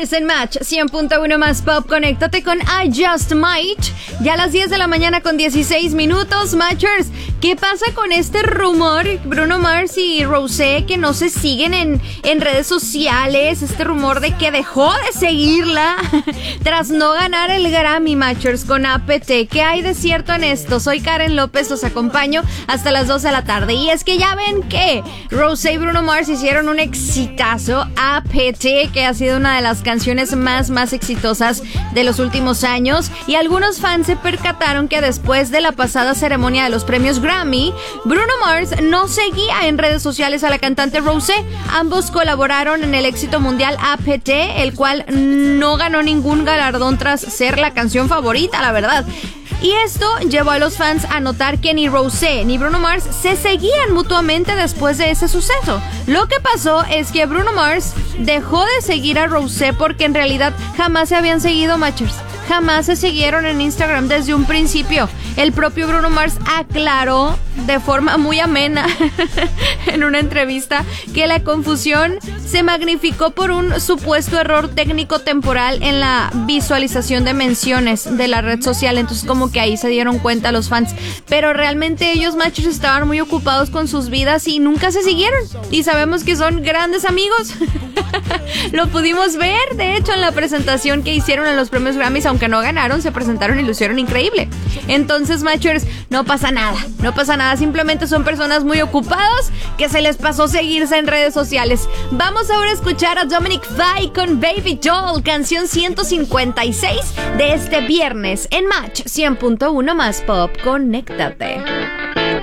viernes en Match 100.1 más Pop. Conéctate con I Just Might. Ya a las 10 de la mañana con 16 minutos. Matchers, ¿qué pasa con este rumor? Bruno Mars y Rosé que no se siguen en redes sociales. Este rumor de que dejó de seguirla tras no ganar el Grammy, Matchers, con APT. ¿Qué hay de cierto en esto? Soy Karen López, los acompaño hasta las 2 de la tarde. Y es que ya ven que Rosé y Bruno Mars hicieron un exitazo, APT, que ha sido una de las canciones más exitosas de los últimos años, y algunos fans se percataron que después de la pasada ceremonia de los premios Grammy, Bruno Mars no seguía en redes sociales a la cantante Rosé. Ambos colaboraron en el éxito mundial APT, el cual no ganó ningún galardón tras ser la canción favorita, la verdad. Y esto llevó a los fans a notar que ni Rosé ni Bruno Mars se seguían mutuamente después de ese suceso. Lo que pasó es que Bruno Mars dejó de seguir a Rosé porque en realidad jamás se habían seguido, Matchers. Jamás se siguieron en Instagram desde un principio. El propio Bruno Mars aclaró de forma muy amena en una entrevista que la confusión se magnificó por un supuesto error técnico temporal en la visualización de menciones de la red social. Entonces como que ahí se dieron cuenta los fans. Pero realmente ellos, Matchers, estaban muy ocupados con sus vidas y nunca se siguieron. Y sabemos que son grandes amigos. Lo pudimos ver, de hecho, en la presentación que hicieron en los premios Grammys. Aunque no ganaron, se presentaron y lo hicieron increíble. Entonces, Matchers, no pasa nada. Simplemente son personas muy ocupadas que se les pasó seguirse en redes sociales. Vamos ahora a escuchar a Dominic Fike con Baby Doll, canción 156 de este viernes en Match 100.1 más Pop. Conéctate.